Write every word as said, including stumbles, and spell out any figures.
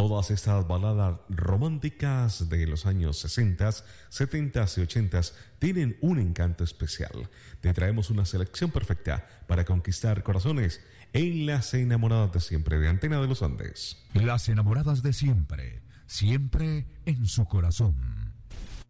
Todas estas baladas románticas de los años sesenta, setenta y ochenta tienen un encanto especial. Te traemos una selección perfecta para conquistar corazones en Las Enamoradas de Siempre de Antena de los Andes. Las Enamoradas de Siempre, siempre en su corazón.